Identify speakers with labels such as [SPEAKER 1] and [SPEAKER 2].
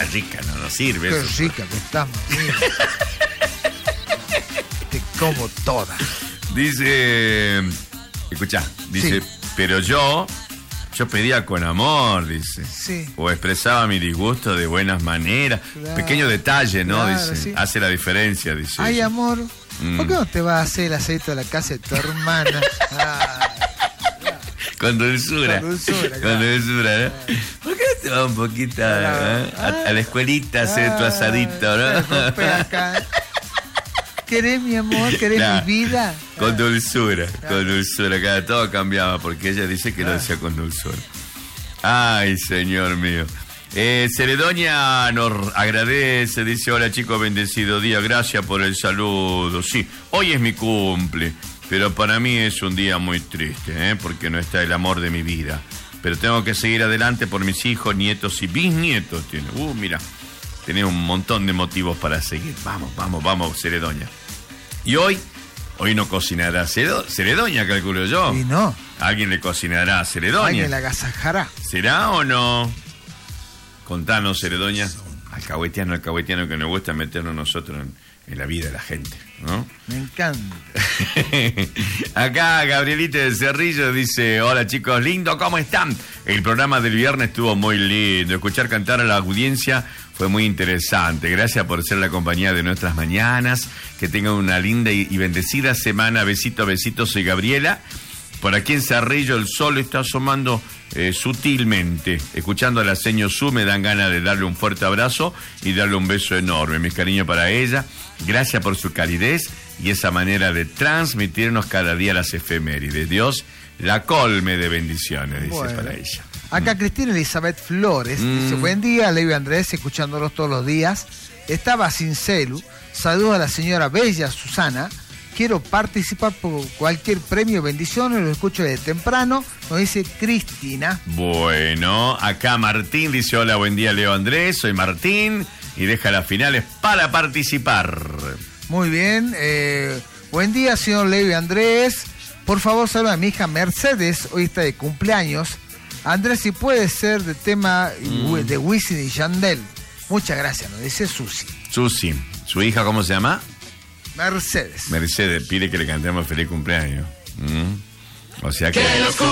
[SPEAKER 1] rica, no sirve.
[SPEAKER 2] Qué
[SPEAKER 1] eso.
[SPEAKER 2] rica que estamos. Te como toda.
[SPEAKER 1] Dice, escuchá, dice,
[SPEAKER 2] Sí.
[SPEAKER 1] pero yo pedía con amor, dice.
[SPEAKER 2] Sí.
[SPEAKER 1] O expresaba mi disgusto de buenas maneras.
[SPEAKER 2] Claro.
[SPEAKER 1] Pequeño detalle, ¿no?
[SPEAKER 2] Claro,
[SPEAKER 1] Dice,
[SPEAKER 2] sí.
[SPEAKER 1] hace la diferencia, dice.
[SPEAKER 2] Ay,
[SPEAKER 1] ella.
[SPEAKER 2] amor, ¿por qué no te vas a hacer el aceite de la casa de tu hermana?
[SPEAKER 1] Con dulzura.
[SPEAKER 2] Con dulzura,
[SPEAKER 1] Con
[SPEAKER 2] claro.
[SPEAKER 1] dulzura, ¿no? ¿Por qué no te vas un poquito a la escuelita a hacer tu asadito,
[SPEAKER 2] Te
[SPEAKER 1] no?
[SPEAKER 2] rompes acá. ¿Querés, mi amor? ¿Querés
[SPEAKER 1] Claro.
[SPEAKER 2] mi vida?
[SPEAKER 1] Con dulzura, con dulzura. Cada todo cambiaba porque ella dice que lo decía con dulzura. Ay, señor mío. Ceredonia nos agradece, dice, hola chicos, bendecido día, gracias por el saludo. Sí, hoy es mi cumple, pero para mí es un día muy triste, porque no está el amor de mi vida. Pero tengo que seguir adelante por mis hijos, nietos y bisnietos. Mira, tenés un montón de motivos para seguir. Vamos, Ceredonia. Y hoy no cocinará Ceredonia, calculo yo.
[SPEAKER 2] Y no.
[SPEAKER 1] Alguien le cocinará a Ceredonia.
[SPEAKER 2] Alguien la agasajará.
[SPEAKER 1] ¿Será o no? Contanos, Ceredonia. Alcahuetiano que nos gusta meternos nosotros en la vida de la gente, ¿no?
[SPEAKER 2] Me encanta.
[SPEAKER 1] Acá Gabrielita de Cerrillo dice, hola chicos, lindo, ¿cómo están? El programa del viernes estuvo muy lindo. Escuchar cantar a la audiencia fue muy interesante. Gracias por ser la compañía de nuestras mañanas. Que tengan una linda y bendecida semana. Besito, soy Gabriela. Por aquí en Cerrillo el sol está asomando sutilmente. Escuchando a la señor Su me dan ganas de darle un fuerte abrazo y darle un beso enorme. Mis cariños para ella. Gracias por su calidez y esa manera de transmitirnos cada día las efemérides. Dios la colme de bendiciones, dice
[SPEAKER 2] Bueno.
[SPEAKER 1] para ella.
[SPEAKER 2] Acá Cristina Elizabeth Flores dice, buen día, Levi Andrés, escuchándolos todos los días. Estaba sin celu. Saludos a la señora Bella Susana. Quiero participar por cualquier premio, bendiciones, lo escucho desde temprano. Nos dice Cristina.
[SPEAKER 1] Bueno, acá Martín dice, hola, buen día Leo Andrés, soy Martín y deja las finales para participar.
[SPEAKER 2] Muy bien. Buen día, señor Levi Andrés. Por favor, saluda a mi hija Mercedes, hoy está de cumpleaños. Andrés, si puede ser de tema de Wisin y Yandel. Muchas gracias, nos dice Susi.
[SPEAKER 1] Susi, ¿su hija cómo se llama?
[SPEAKER 2] Mercedes.
[SPEAKER 1] Mercedes, pide que le cantemos feliz cumpleaños. O sea que...